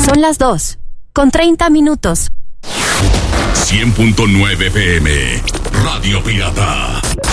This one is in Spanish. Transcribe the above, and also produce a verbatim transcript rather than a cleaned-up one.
Son las dos, con treinta minutos. cien punto nueve F M, Radio Pirata.